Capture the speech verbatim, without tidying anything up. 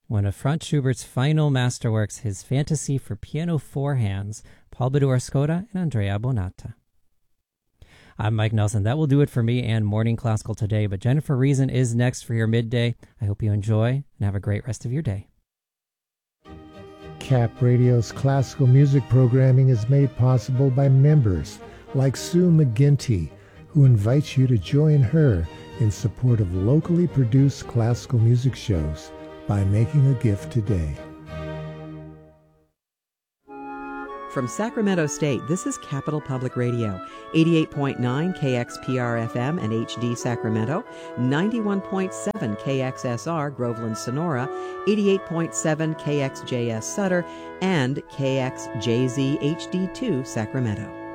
One of Franz Schubert's final masterworks, his Fantasy for Piano Four Hands, Paul Baudouin Scotta and Andrea Bonata. I'm Mike Nelson. That will do it for me and Morning Classical today, but Jennifer Reason is next for your midday. I hope you enjoy and have a great rest of your day. Cap Radio's classical music programming is made possible by members like Sue McGinty, who invites you to join her in support of locally produced classical music shows by making a gift today. From Sacramento State, this is Capital Public Radio, eighty-eight point nine K X P R F M and H D Sacramento, ninety-one point seven K X S R Groveland Sonora, eighty-eight point seven K X J S Sutter, and K X J Z H D two Sacramento.